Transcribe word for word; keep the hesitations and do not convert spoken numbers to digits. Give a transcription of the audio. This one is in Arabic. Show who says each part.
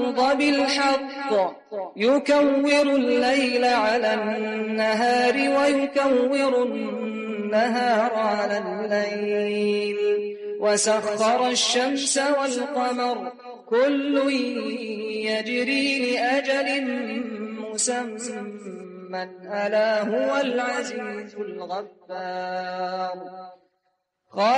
Speaker 1: والأرض بالحق يكور الليل على النهار ويكور النهار على الليل وسخر الشمس والقمر كل يجري لأجل مسمى ألا هو العزيز الغفار.